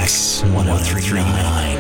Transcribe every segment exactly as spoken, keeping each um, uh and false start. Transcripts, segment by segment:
X one oh three nine.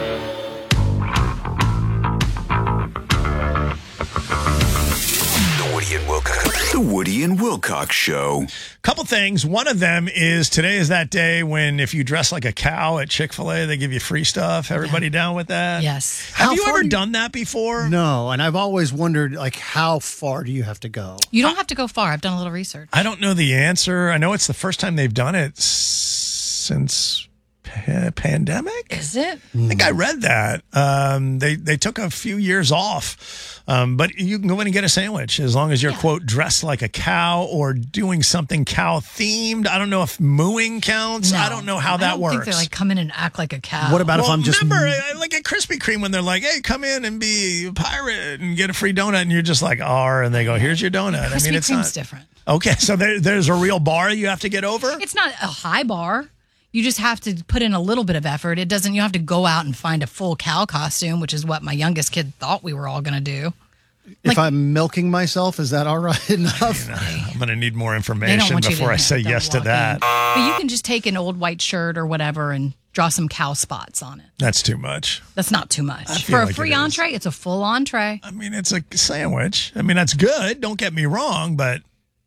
The Woody and Wilcox. The Woody and Wilcox Show. Couple things. One of them is today is that day when if you dress like a cow at Chick-fil-A, they give you free stuff. Everybody yeah. down with that? Yes. Have How you ever do you... done that before? No, and I've always wondered, like, how far do you have to go? You don't have to go far. I've done a little research. I don't know the answer. I know it's the first time they've done it since pa- pandemic. Is it? I think I read that. Um, they, they took a few years off. Um, but you can go in and get a sandwich as long as you're, yeah. quote, dressed like a cow or doing something cow-themed. I don't know if mooing counts. No, I don't know how that I don't works. think they're like, come in and act like a cow. What about well, if I'm just... Remember, like at Krispy Kreme when they're like, hey, come in and be a pirate and get a free donut. And you're just like, R, and they go, here's your donut. Krispy I mean, it's Kreme's not... different. Okay, so there, there's a real bar you have to get over? It's not a high bar. You just have to put in a little bit of effort. It doesn't, you have to go out and find a full cow costume, which is what my youngest kid thought we were all going to do. If Like, I'm milking myself, is that all right enough? I'm going to need more information before to, I say yes to that. In. But you can just take an old white shirt or whatever and draw some cow spots on it. That's too much. That's not too much. feel For a like free it is. entree, it's a full entree. I mean, it's a sandwich. I mean, that's good. Don't get me wrong, but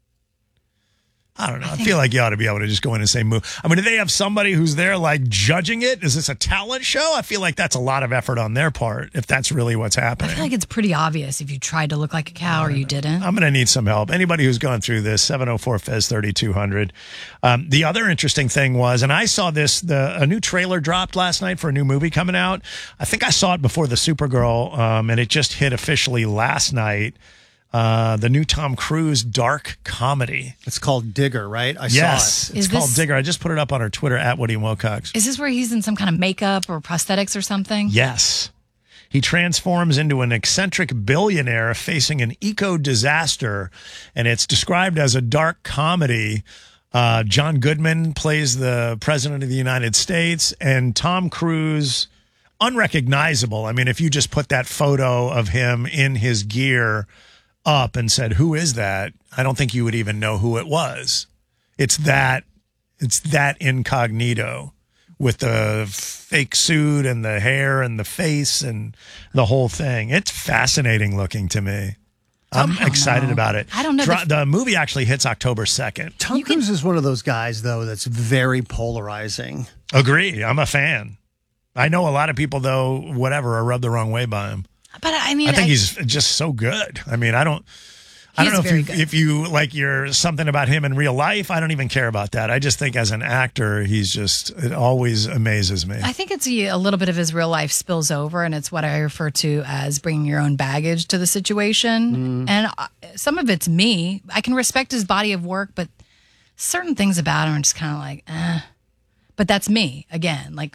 I don't know. I, I feel like you ought to be able to just go in and say moo. I mean, do they have somebody who's there like judging it? Is this a talent show? I feel like that's a lot of effort on their part if that's really what's happening. I feel like it's pretty obvious if you tried to look like a cow or you didn't. I'm going to need some help. Anybody who's gone through this, seven oh four F E Z thirty-two hundred. Um, the other interesting thing was, and I saw this, the a new trailer dropped last night for a new movie coming out. I think I saw it before the Supergirl, um, and it just hit officially last night. Uh, the new Tom Cruise dark comedy. It's called Digger, right? I yes, saw it. It's Is called this- Digger. I just put it up on our Twitter at Woody and Wilcox. Is this where he's in some kind of makeup or prosthetics or something? Yes. He transforms into an eccentric billionaire facing an eco-disaster, and it's described as a dark comedy. Uh, John Goodman plays the president of the United States, and Tom Cruise, unrecognizable. I mean, if you just put that photo of him in his gear up and said, who is that? I don't think you would even know who it was. It's that, it's that incognito with the fake suit and the hair and the face and the whole thing. It's fascinating looking to me. I'm excited know. about it. I don't know. Dra- The- the movie actually hits October second. Tom You Cruise can- is one of those guys, though, that's very polarizing. Agree. I'm a fan. I know a lot of people, though, whatever, are rubbed the wrong way by him. But I mean, I think I, he's just so good. I mean, I don't, I don't He is know if very you, good. if you like your something about him in real life. I don't even care about that. I just think as an actor, he's just, it always amazes me. I think it's a, a little bit of his real life spills over, and it's what I refer to as bringing your own baggage to the situation. Mm. And uh, some of it's me. I can respect his body of work, but certain things about him are just kind of like, eh. But that's me again. Like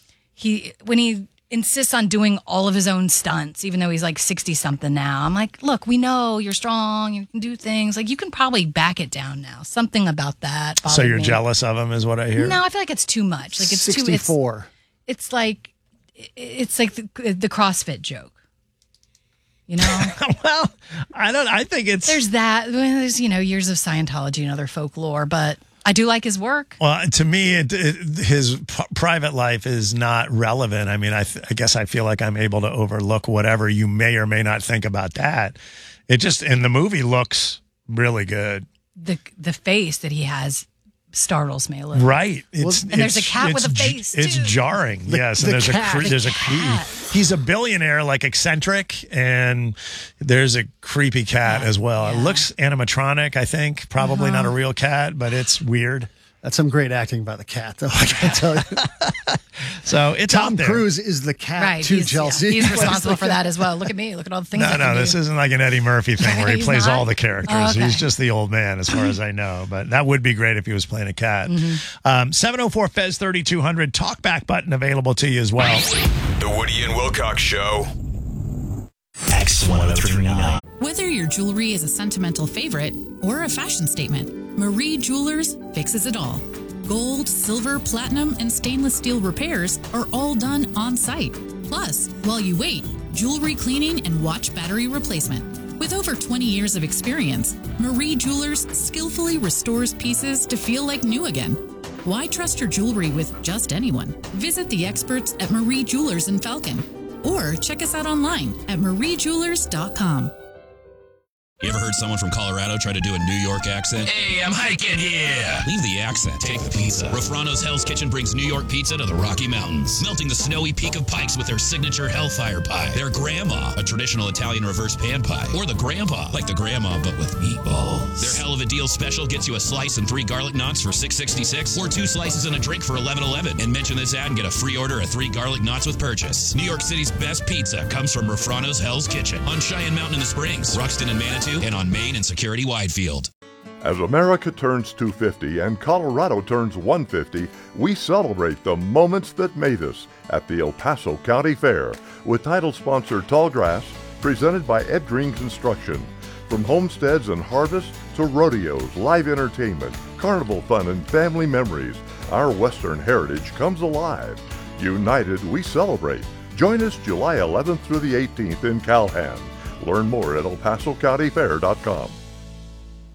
he, when he insists on doing all of his own stunts, even though he's like sixty something now. I'm like, look, we know you're strong. You can do things. Like you can probably back it down now. Something about that. So bothered you're me. jealous of him is what I hear. No, I feel like it's too much. Like it's too. It's, sixty-four. it's like it's like the, the CrossFit joke. You know, Well, I don't, I think it's. there's that. There's you know years of Scientology and other folklore, but I do like his work. Well, to me, it, it, his p- private life is not relevant. I mean, I, th- I guess I feel like I'm able to overlook whatever you may or may not think about that. It just, and the movie looks really good. The the face that he has startles me a little. Right. It's, and there's a it's- cat with it's a j- face, It's too. jarring. yes. And the there's cat. a, cre- The there's a, cat. cre- he's a billionaire, like eccentric, and there's a creepy cat as well. It Yeah. looks animatronic, I think. Probably Uh-huh. not a real cat, but it's weird. That's some great acting by the cat, though, I can tell you. So it's Tom out there. Cruise is the cat Right. to he's, Chelsea. yeah, he's responsible for that as well. Look at me. Look at all the things. No, I no, can this do. isn't like an Eddie Murphy thing where he He's plays not? all the characters. Oh, okay. He's just the old man, as far as I know. But that would be great if he was playing a cat. Mm-hmm. Um, seven oh four F E Z thirty-two hundred, talkback button available to you as well. The Woody and Wilcox Show. X one oh three nine. Whether your jewelry is a sentimental favorite or a fashion statement, Marie Jewelers fixes it all. Gold, silver, platinum, and stainless steel repairs are all done on site. Plus, while you wait, jewelry cleaning and watch battery replacement. With over twenty years of experience, Marie Jewelers skillfully restores pieces to feel like new again. Why trust your jewelry with just anyone? Visit the experts at Marie Jewelers in Falcon, or check us out online at marie jewelers dot com. You ever heard someone from Colorado try to do a New York accent? Hey, I'm hiking here. Leave the accent. Take the pizza. Rafrano's Hell's Kitchen brings New York pizza to the Rocky Mountains, melting the snowy peak of Pikes with their signature Hellfire Pie, their Grandma, a traditional Italian reverse pan pie, or the Grandpa, like the Grandma but with meatballs. Their Hell of a Deal special gets you a slice and three garlic knots for six sixty-six, or two slices and a drink for eleven eleven. And mention this ad and get a free order of three garlic knots with purchase. New York City's best pizza comes from Rafrano's Hell's Kitchen on Cheyenne Mountain in the Springs, Ruxton and Manitou, and on Main and Security Widefield. As America turns two hundred fifty and Colorado turns one hundred fifty, we celebrate the moments that made us at the El Paso County Fair with title sponsor Tallgrass, presented by Ed Green Construction. From homesteads and harvests to rodeos, live entertainment, carnival fun, and family memories, our Western heritage comes alive. United, we celebrate. Join us July eleventh through the eighteenth in Calhan. Learn more at el paso county fair dot com.